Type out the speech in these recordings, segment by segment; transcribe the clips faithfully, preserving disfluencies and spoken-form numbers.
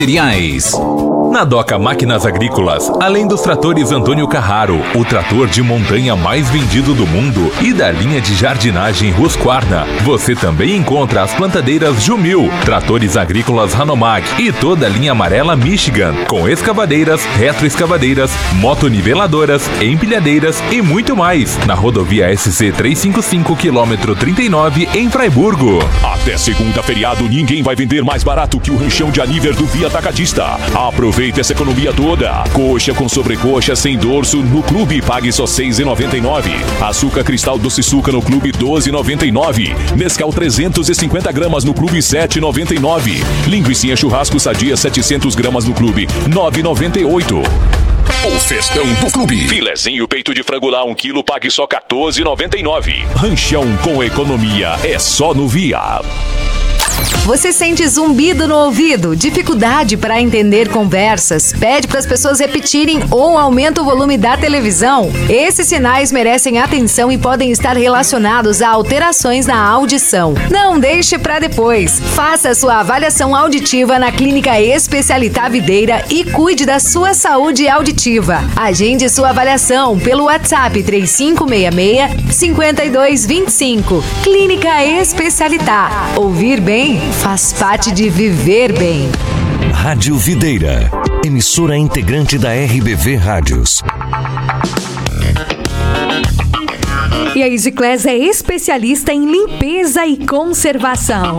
Materiais. Na Doca Máquinas Agrícolas, além dos tratores Antônio Carraro, o trator de montanha mais vendido do mundo, e da linha de jardinagem Husqvarna, você também encontra as plantadeiras Jumil, tratores agrícolas Hanomag e toda a linha amarela Michigan, com escavadeiras, retroescavadeiras, motoniveladoras, empilhadeiras e muito mais, na rodovia S C trezentos e cinquenta e cinco, quilômetro trinta e nove, em Fraiburgo. Até segunda feriado, ninguém vai vender mais barato que o ranchão de aniversário do Via Atacadista. Aproveite essa economia toda. Coxa com sobrecoxa sem dorso no clube, pague só seis reais e noventa e nove centavos. Açúcar cristal doce suca no clube, doze reais e noventa e nove centavos. Nescau trezentos e cinquenta gramas no clube, sete reais e noventa e nove centavos. Linguicinha churrasco sadia setecentas gramas no clube, nove reais e noventa e oito centavos. O festão do clube. Filezinho peito de frango lá, um quilo, pague só quatorze reais e noventa e nove centavos. Ranchão com economia é só no Via. Você sente zumbido no ouvido, dificuldade para entender conversas, pede para as pessoas repetirem ou aumenta o volume da televisão? Esses sinais merecem atenção e podem estar relacionados a alterações na audição. Não deixe para depois. Faça a sua avaliação auditiva na Clínica Especialità Videira e cuide da sua saúde auditiva. Agende sua avaliação pelo WhatsApp três cinco seis seis, cinco dois dois cinco. Clínica Especialità. Ouvir bem faz parte de viver bem. Rádio Videira, emissora integrante da R B V Rádios. E a EasyClass é especialista em limpeza e conservação.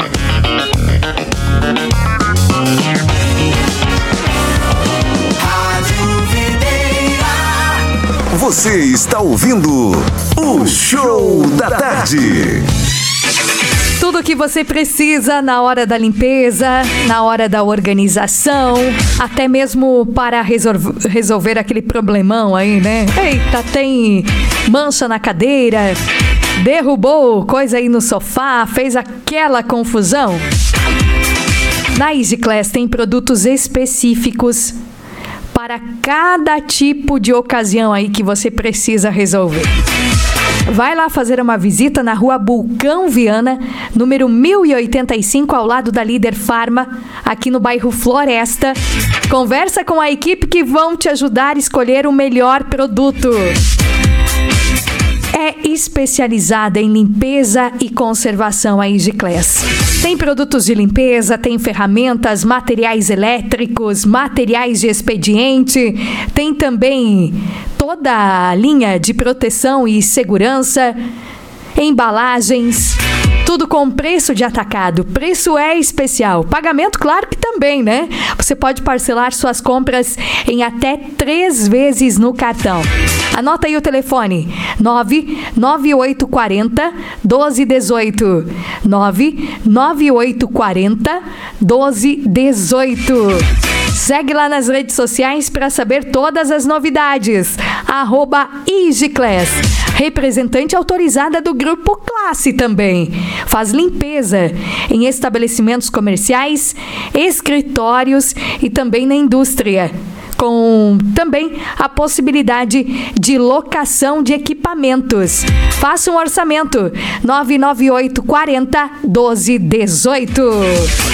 Você está ouvindo o Show da Tarde. Tudo o que você precisa na hora da limpeza, na hora da organização, até mesmo para resol- resolver aquele problemão aí, né? Eita, tem mancha na cadeira, derrubou coisa aí no sofá, fez aquela confusão. Na EasyClass tem produtos específicos para cada tipo de ocasião aí que você precisa resolver. Vai lá fazer uma visita na rua Bulcão Viana, número mil e oitenta e cinco, ao lado da Líder Farma, aqui no bairro Floresta. Conversa com a equipe que vão te ajudar a escolher o melhor produto. É especializada em limpeza e conservação a EasyClass. Tem produtos de limpeza, tem ferramentas, materiais elétricos, materiais de expediente, tem também toda a linha de proteção e segurança, embalagens, tudo com preço de atacado. Preço é especial. Pagamento, claro que também, né? Você pode parcelar suas compras em até três vezes no cartão. Anota aí o telefone: nove nove oito quatro zero, doze dezoito. nove nove oito quatro zero, doze dezoito. Segue lá nas redes sociais para saber todas as novidades. Arroba EasyClass. Representante autorizada do Grupo Classe também. Faz limpeza em estabelecimentos comerciais, escritórios e também na indústria. Com também a possibilidade de locação de equipamentos. Faça um orçamento. nove nove oito quatro zero, doze dezoito.